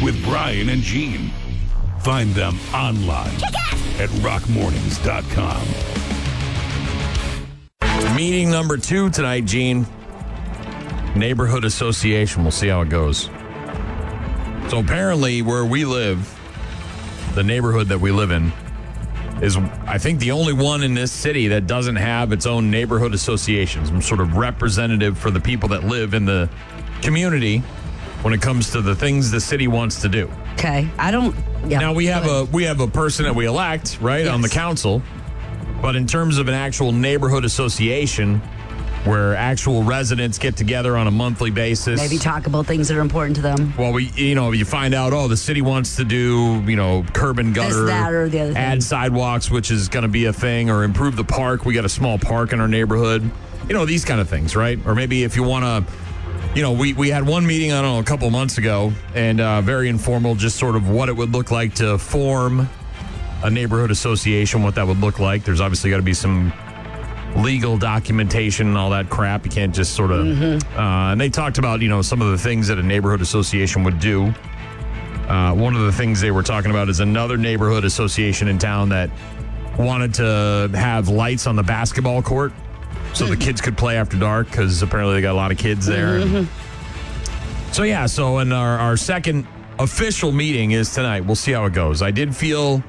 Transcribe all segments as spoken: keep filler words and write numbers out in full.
with Brian and Gene. Find them online at rock mornings dot com. Meeting number two tonight, Gene. Neighborhood association. We'll see how it goes. So apparently where we live, the neighborhood that we live in, is, I think, the only one in this city that doesn't have its own neighborhood association. Some sort of representative for the people that live in the community when it comes to the things the city wants to do. Okay. I don't... Yeah, now, we have a we have a person that we elect, right, yes. on the council. But in terms of an actual neighborhood association where actual residents get together on a monthly basis. Maybe talk about things that are important to them. Well, we, you know, you find out, oh, the city wants to do, you know, curb and gutter, this, that, or the other thing. Add sidewalks, which is going to be a thing, or improve the park. We got a small park in our neighborhood. You know, these kind of things, right? Or maybe if you want to, you know, we, we had one meeting, I don't know, a couple months ago, and uh, very informal, just sort of what it would look like to form a neighborhood association, what that would look like. There's obviously got to be some legal documentation and all that crap. You can't just sort of... Mm-hmm. Uh, and they talked about, you know, some of the things that a neighborhood association would do. Uh, one of the things they were talking about is another neighborhood association in town that wanted to have lights on the basketball court so the kids could play after dark, because apparently they got a lot of kids there. Mm-hmm. So, yeah, so in our, our second official meeting is tonight. We'll see how it goes. I did feel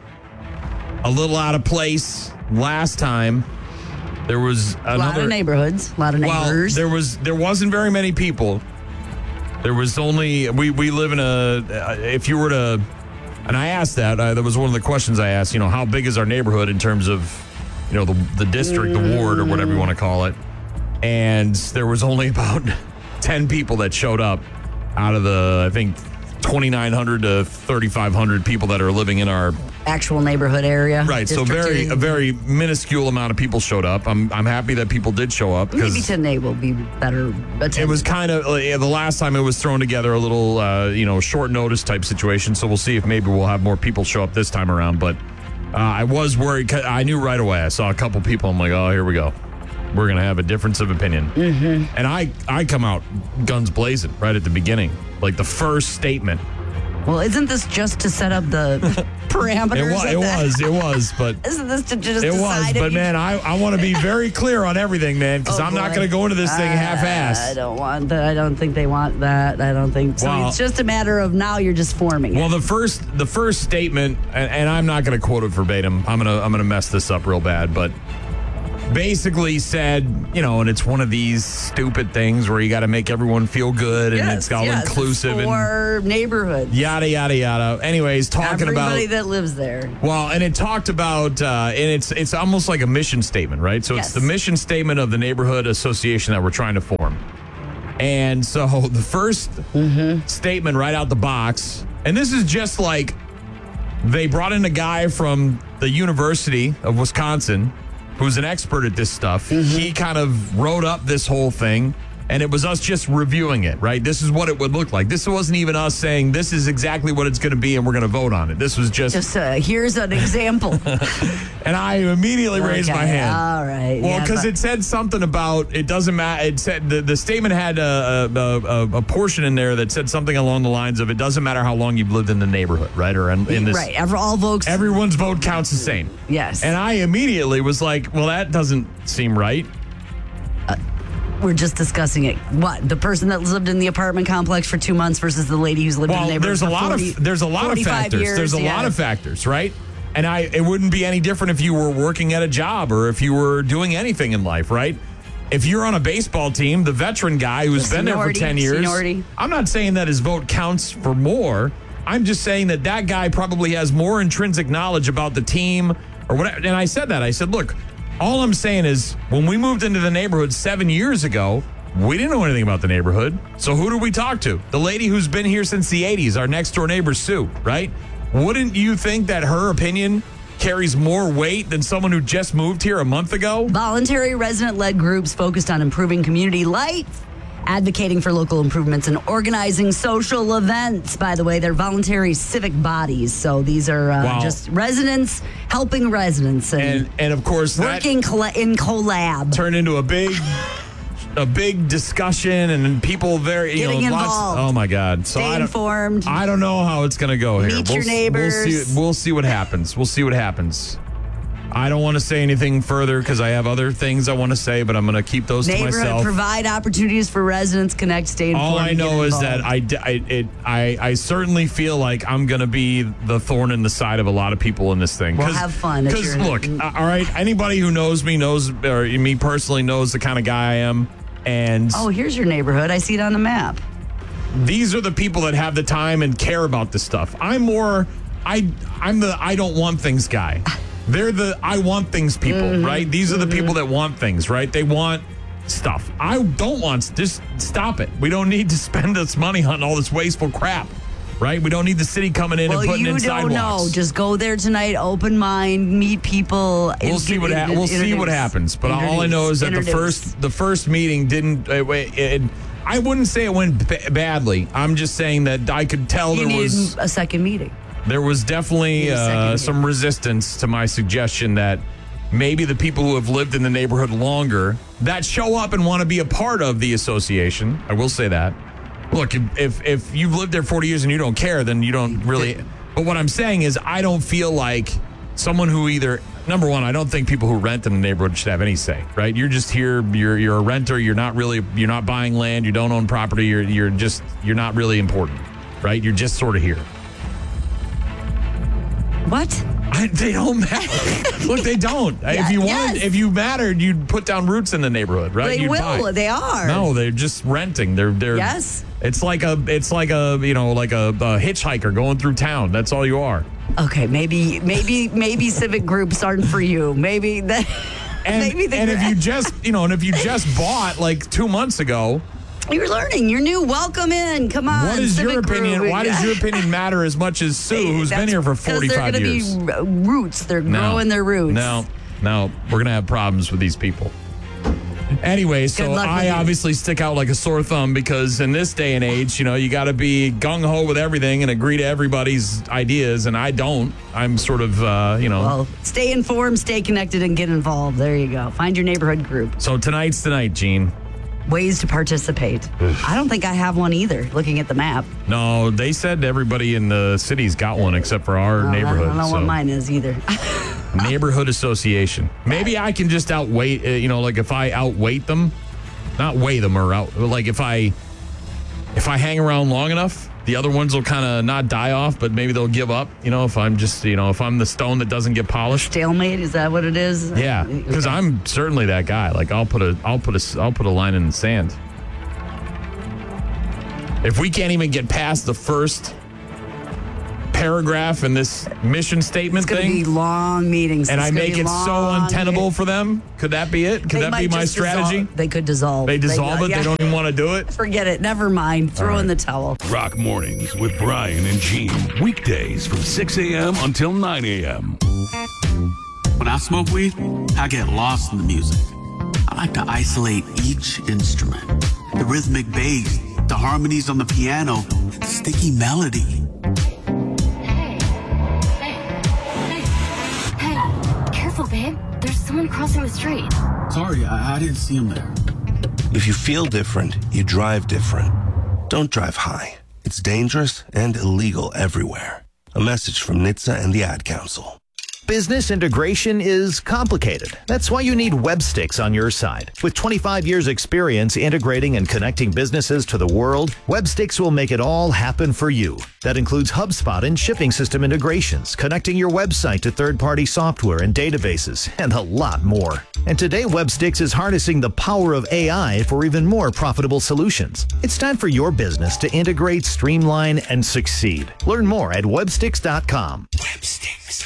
a little out of place last time. There was another, a lot of neighborhoods, a lot of neighbors. Well, there was there wasn't very many people. There was only we we live in a. If you were to, and I asked that. Uh, that was one of the questions I asked. You know, how big is our neighborhood in terms of, you know, the the district, mm. the ward, or whatever you want to call it? And there was only about ten people that showed up out of the, I think, twenty-nine hundred to thirty-five hundred people that are living in our actual neighborhood area. Right. So very a very minuscule amount of people showed up. I'm I'm happy that people did show up. Maybe today will be better attended. It was kind of like, the last time it was thrown together a little, uh, you know, short notice type situation. So we'll see if maybe we'll have more people show up this time around. But uh, I was worried. 'Cause I knew right away. I saw a couple people. I'm like, oh, here we go. We're going to have a difference of opinion. Mm-hmm. And I, I come out guns blazing right at the beginning. Like the first statement. Well, isn't this just to set up the parameters? It was, it was, it was, but isn't this to just it decide was, but man, I, I want to be very clear on everything, man, because oh, I'm boy. not going to go into this thing uh, half-assed. I don't want that. I don't think they want that. I don't think so. Well, it's just a matter of now you're just forming it. Well, the first, the first statement, and, and I'm not going to quote it verbatim. I'm gonna, I'm gonna mess this up real bad, but basically said, you know, and it's one of these stupid things where you got to make everyone feel good, and yes, it's all yes, inclusive it's for and neighborhoods, yada yada yada. Anyways, talking everybody about everybody that lives there. Well, and it talked about, uh, and it's it's almost like a mission statement, right? So yes. it's the mission statement of the neighborhood association that we're trying to form. And so the first mm-hmm. statement right out the box, and this is just like they brought in a guy from the University of Wisconsin who's an expert at this stuff. Mm-hmm. He kind of wrote up this whole thing, and it was us just reviewing it, right? This is what it would look like. This wasn't even us saying this is exactly what it's going to be and we're going to vote on it. This was just... Just uh, here's an example. And I immediately okay, raised my hand. All right. Well, because yeah, it said something about, it doesn't matter. It said, the, the statement had a, a, a, a portion in there that said something along the lines of, it doesn't matter how long you've lived in the neighborhood, right? Or in, in this... Right. Every, all votes... Everyone's vote counts the same. Yes. And I immediately was like, well, that doesn't seem right. We're just discussing it. What? The person that lived in the apartment complex for two months versus the lady who's lived well, in the neighborhood there's a for lot forty, of there's a lot of factors. years, there's a yeah. lot of factors, right? And I it wouldn't be any different if you were working at a job or if you were doing anything in life, right? If you're on a baseball team, the veteran guy who's the been seniority, there for ten years, seniority. I'm not saying that his vote counts for more. I'm just saying that that guy probably has more intrinsic knowledge about the team or whatever. And I said that. I said, look, all I'm saying is when we moved into the neighborhood seven years ago, we didn't know anything about the neighborhood. So who do we talk to? The lady who's been here since the eighties, our next door neighbor, Sue, right? Wouldn't you think that her opinion carries more weight than someone who just moved here a month ago? Voluntary resident-led groups focused on improving community life, advocating for local improvements, and organizing social events. By the way, they're voluntary civic bodies. So these are uh, wow. just residents helping residents. And, and, and of course, working that colla- in collab. turned into a big... a big discussion and people very, you Getting know, lots. involved. Oh my God. So Stay I don't, informed. I don't know how it's going to go here. Meet we'll, your neighbors. We'll see, we'll see what happens. We'll see what happens. I don't want to say anything further because I have other things I want to say, but I'm going to keep those to Neighborhood, myself. provide opportunities for residents, connect, stay informed. All I and get know is that involved. I, I, it, I, I certainly feel like I'm going to be the thorn in the side of a lot of people in this thing. Well, have fun if Because, you're in look, it. uh, all right, anybody who knows me knows, or me personally knows the kind of guy I am. And Oh, here's your neighborhood. I see it on the map. these are the people that have the time and care about this stuff. I'm more, I, I'm the I don't want things guy. They're the I want things people, Mm-hmm. right? These are the people that want things, right? They want stuff. I don't want, just stop it. We don't need to spend this money on all this wasteful crap, right? We don't need the city coming in Well, and putting you in don't sidewalks. know. Just go there tonight, open mind, meet people. We'll and see get- what ha- in- we'll see what introduce. happens. But all I know is that the Introduce. first the first meeting didn't. It, it, I wouldn't say it went b- badly. I'm just saying that I could tell You there need was a second meeting. there was Need definitely a second uh, meeting. some resistance to my suggestion that maybe the people who have lived in the neighborhood longer that show up and want to be a part of the association. I will say that. Look, if if, if you've lived there forty years and you don't care, then you don't really. But what I'm saying is, I don't feel like someone who either. Number one, I don't think people who rent in the neighborhood should have any say, right? You're just here. You're you're a renter. You're not really. You're not buying land. You don't own property. You're you're just. You're not really important, right? You're just sort of here. What? I, they don't matter. Look, they don't. Yeah, if you wanted, yes. if you mattered, you'd put down roots in the neighborhood, right? They You'd will. buy. They are. No, they're just renting. They're they're. Yes. It's like a. It's like a. You know, like a, a hitchhiker going through town. That's all you are. Okay, maybe, maybe, maybe civic groups aren't for you. Maybe that. And, maybe the, and if you just, you know, and if you just bought like two months ago, you're learning, you're new. Welcome in. Come on. what is your civic opinion? group. Why does your opinion matter as much as Sue, who's been here for forty-five they're years? They're going to be roots. They're No. growing their roots. No, no, we're gonna have problems with these people. Anyway, so luck with I you. obviously stick out like a sore thumb because in this day and age, you know, you got to be gung ho with everything and agree to everybody's ideas, and I don't. I'm sort of, uh, you know. Well, stay informed, stay connected, and get involved. There you go. Find your neighborhood group. So tonight's tonight, Gene. Ways to participate. I don't think I have one either, looking at the map. No, they said everybody in the city's got one except for our Well, neighborhood. I don't know so. what mine is either. Neighborhood association. Maybe I can just outweight, uh, you know, like if I outweight them, not weigh them or out, like if I, if I hang around long enough, the other ones will kind of not die off, but maybe they'll give up. You know, if I'm just, you know, if I'm the stone that doesn't get polished. Stalemate, is that what it is? Yeah, because Okay. I'm certainly that guy. Like I'll put a, I'll put a, I'll put a line in the sand. If we can't even get past the first paragraph in this mission statement It's going to thing, be long meetings. and It's I gonna make be it so long untenable meetings. for them, could that be it? Could They that be might my just strategy? dissolve- They could dissolve. They dissolve it. yeah. They don't even want to do it. Forget it. Never mind. Throw All in right. the towel. Rock Mornings with Brian and Gene. Weekdays from six a.m. until nine a.m. When I smoke weed, I get lost in the music. I like to isolate each instrument. The rhythmic bass, the harmonies on the piano, the sticky melody. Hey, careful, babe. There's someone crossing the street. Sorry, I, I didn't see him there. If you feel different, you drive different. Don't drive high. It's dangerous and illegal everywhere. A message from N H T S A and the Ad Council. Business integration is complicated. That's why you need Websticks on your side. With twenty-five years experience integrating and connecting businesses to the world, Websticks will make it all happen for you. That includes HubSpot and shipping system integrations, connecting your website to third-party software and databases, and a lot more. And today, Websticks is harnessing the power of A I for even more profitable solutions. It's time for your business to integrate, streamline, and succeed. Learn more at websticks dot com. Websticks.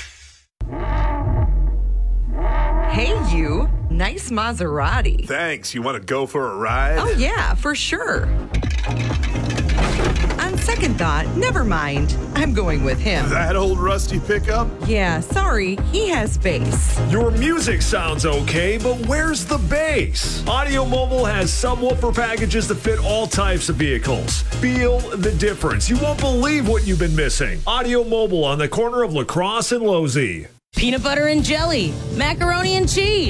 Hey, you. Nice Maserati. Thanks. You want to go for a ride? Oh, yeah, for sure. On second thought, never mind. I'm going with him. That old rusty pickup? Yeah, sorry. He has bass. Your music sounds okay, but where's the bass? Audio Mobile has subwoofer packages that fit all types of vehicles. Feel the difference. You won't believe what you've been missing. Audio Mobile on the corner of La Crosse and Losey. Peanut butter and jelly, macaroni and cheese,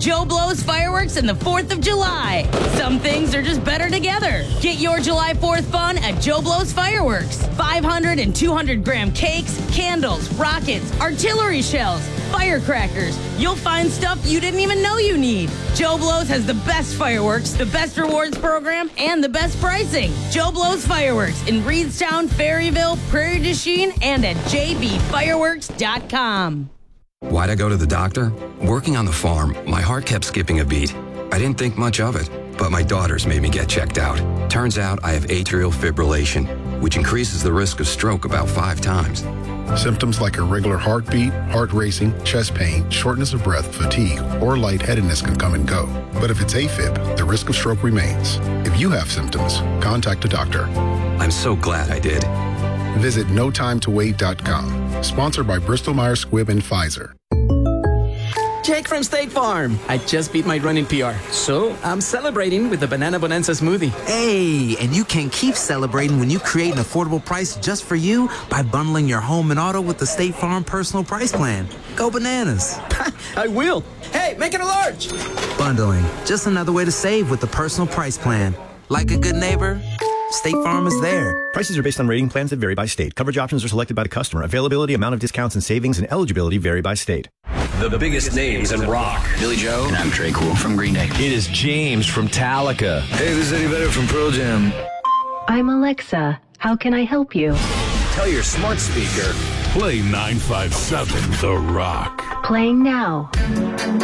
Joe Blow's fireworks and the fourth of July. Some things are just better together. Get your July fourth fun at Joe Blow's Fireworks. five hundred and two hundred gram cakes, candles, rockets, artillery shells, firecrackers. You'll find stuff you didn't even know you need. Joe Blow's has the best fireworks, the best rewards program, and the best pricing. Joe Blow's Fireworks in Reedstown, Ferryville, Prairie du Chien, and at j b fireworks dot com. Why'd I go to the doctor? Working on the farm, my heart kept skipping a beat. I didn't think much of it, but my daughters made me get checked out. Turns out I have atrial fibrillation, which increases the risk of stroke about five times. Symptoms like irregular heartbeat, heart racing, chest pain, shortness of breath, fatigue, or lightheadedness can come and go. But if it's AFib, the risk of stroke remains. If you have symptoms, contact a doctor. I'm so glad I did. Visit no time to wait dot com. Sponsored by Bristol Myers Squibb and Pfizer. Jake from State Farm. I just beat my running P R, so I'm celebrating with the Banana Bonanza smoothie. Hey, and you can keep celebrating when you create an affordable price just for you by bundling your home and auto with the State Farm Personal Price Plan. Go bananas. I will. Hey, make it a large. Bundling, just another way to save with the Personal Price Plan. Like a good neighbor, State Farm is there. Prices are based on rating plans that vary by state. Coverage options are selected by the customer. Availability, amount of discounts and savings, and eligibility vary by state. The biggest names in rock. Billy Joe. And I'm Trey Cool from Green Day. It is James from Metallica. Hey, this is Eddie Vedder from Pearl Jam. I'm Alexa. How can I help you? Tell your smart speaker. Play nine five seven The Rock. Playing now.